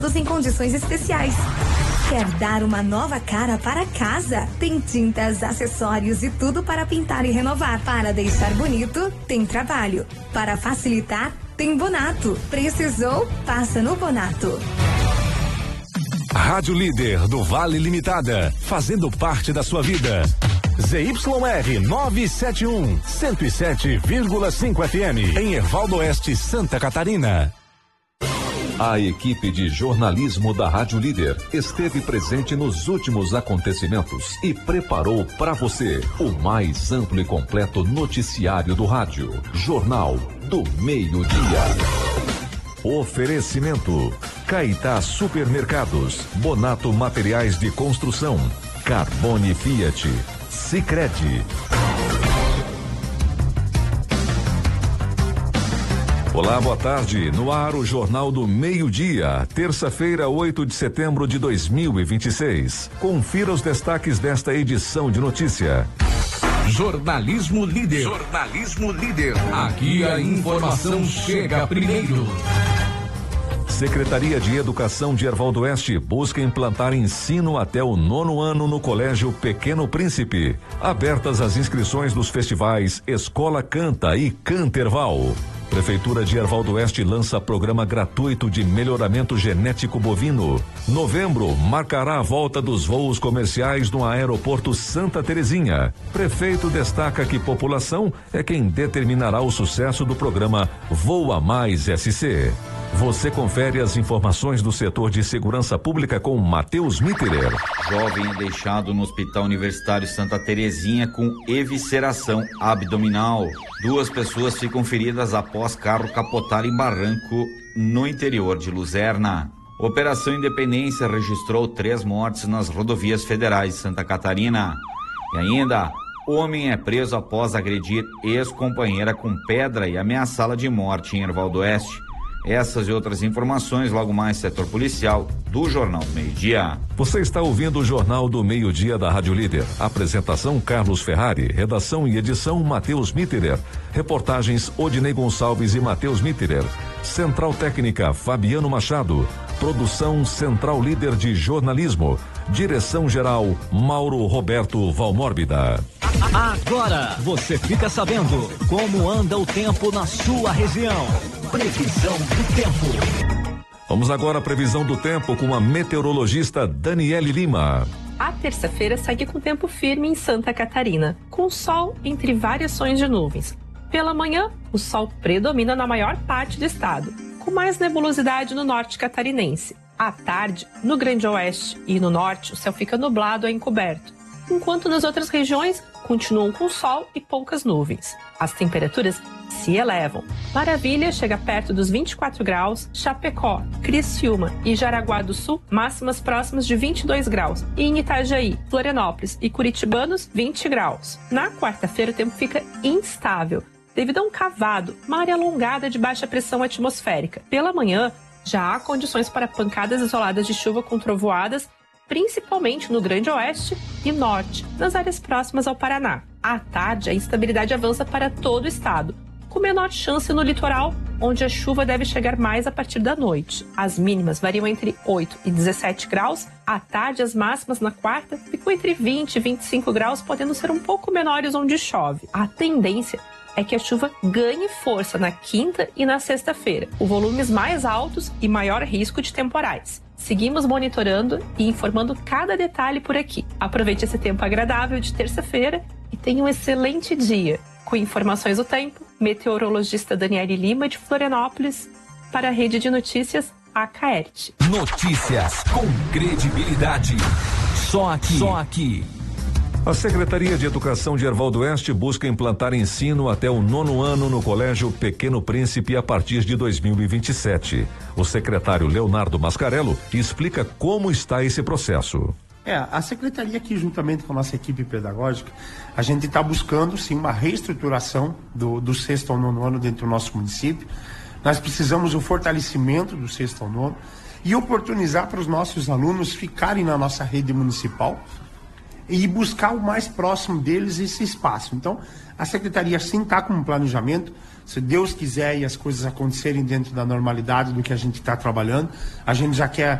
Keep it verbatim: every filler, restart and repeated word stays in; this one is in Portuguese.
em condições especiais. Quer dar uma nova cara para casa? Tem tintas, acessórios e tudo para pintar e renovar. Para deixar bonito, tem Trabalho. Para facilitar, tem Bonato. Precisou? Passa no Bonato. Rádio Líder do Vale Limitada, fazendo parte da sua vida. Z Y R novecentos e setenta e um, cento e sete vírgula cinco F M, em Ervaldo Oeste, Santa Catarina. A equipe de jornalismo da Rádio Líder esteve presente nos últimos acontecimentos e preparou para você o mais amplo e completo noticiário do rádio. Jornal do Meio-Dia. Oferecimento: Caetá Supermercados, Bonato Materiais de Construção, Carbone Fiat, Sicredi. Olá, boa tarde. No ar, o Jornal do Meio-Dia, terça-feira, oito de setembro de dois mil e vinte e seis. Confira os destaques desta edição de notícia. Jornalismo Líder. Jornalismo Líder. Aqui a informação chega primeiro. Secretaria de Educação de Ervaldo Oeste busca implantar ensino até o nono ano no Colégio Pequeno Príncipe. Abertas as inscrições dos festivais Escola Canta e Canterval. Prefeitura de Ervaldo Oeste lança programa gratuito de melhoramento genético bovino. Novembro marcará a volta dos voos comerciais no aeroporto Santa Terezinha. Prefeito destaca que população é quem determinará o sucesso do programa Voa Mais S C. Você confere as informações do setor de segurança pública com Matheus Mitterer. Jovem é deixado no Hospital Universitário Santa Terezinha com evisceração abdominal. Duas pessoas ficam feridas após carro capotar em barranco no interior de Luzerna. Operação Independência registrou três mortes nas rodovias federais de Santa Catarina. E ainda, homem é preso após agredir ex-companheira com pedra e ameaçá-la de morte em Ervaldo Oeste. Essas e outras informações logo mais setor policial do Jornal do Meio-Dia. Você está ouvindo o Jornal do Meio-Dia da Rádio Líder. Apresentação Carlos Ferrari, redação e edição Matheus Mitterer. Reportagens Odinei Gonçalves e Matheus Mitterer. Central Técnica Fabiano Machado. Produção Central Líder de Jornalismo. Direção Geral Mauro Roberto Valmórbida. Agora você fica sabendo como anda o tempo na sua região. Previsão do tempo. Vamos agora à previsão do tempo com a meteorologista Daniele Lima. A terça-feira segue com tempo firme em Santa Catarina, com sol entre variações de nuvens. Pela manhã, o sol predomina na maior parte do estado, com mais nebulosidade no norte catarinense. À tarde, no Grande Oeste e no norte, o céu fica nublado ou encoberto, enquanto nas outras regiões continuam com sol e poucas nuvens. As temperaturas se elevam. Maravilha chega perto dos vinte e quatro graus, Chapecó, Criciúma e Jaraguá do Sul, máximas próximas de vinte e dois graus. E em Itajaí, Florianópolis e Curitibanos, vinte graus. Na quarta-feira o tempo fica instável, devido a um cavado, uma área alongada de baixa pressão atmosférica. Pela manhã, já há condições para pancadas isoladas de chuva com trovoadas, principalmente no Grande Oeste e Norte, nas áreas próximas ao Paraná. À tarde, a instabilidade avança para todo o estado, com menor chance no litoral, onde a chuva deve chegar mais a partir da noite. As mínimas variam entre oito e dezessete graus. À tarde, as máximas na quarta ficam entre vinte e vinte e cinco graus, podendo ser um pouco menores onde chove. A tendência é que a chuva ganhe força na quinta e na sexta-feira, com volumes mais altos e maior risco de temporais. Seguimos monitorando e informando cada detalhe por aqui. Aproveite esse tempo agradável de terça-feira e tenha um excelente dia. Com informações do tempo, meteorologista Daniele Lima, de Florianópolis, para a Rede de Notícias Acaerte. Notícias com credibilidade. Só aqui. Só aqui. A Secretaria de Educação de Ervaldo Oeste busca implantar ensino até o nono ano no Colégio Pequeno Príncipe a partir de dois mil e vinte e sete. O secretário Leonardo Mascarello explica como está esse processo. É, a Secretaria aqui, juntamente com a nossa equipe pedagógica, a gente está buscando, sim, uma reestruturação do, do sexto ao nono ano dentro do nosso município. Nós precisamos do fortalecimento do sexto ao nono e oportunizar para os nossos alunos ficarem na nossa rede municipal, e buscar o mais próximo deles esse espaço. Então, a Secretaria sim está com um planejamento, se Deus quiser e as coisas acontecerem dentro da normalidade do que a gente está trabalhando, a gente já quer